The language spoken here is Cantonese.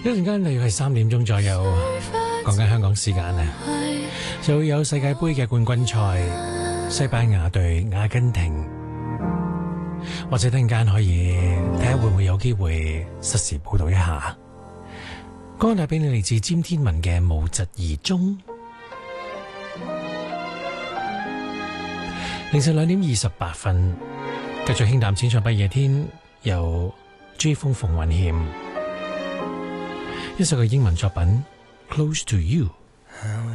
一陣間例如係3點鐘左右，講緊香港時間啊，就會有世界盃嘅冠軍賽，西班牙對阿根廷，或者陣間可以睇下會唔會有機會實時報道一下。歌帶俾你嚟自詹天文嘅無疾而終。凌晨2點28分，繼續輕淡淺唱不夜天，由 J 風馮允謙一首嘅英文作品 Close to You。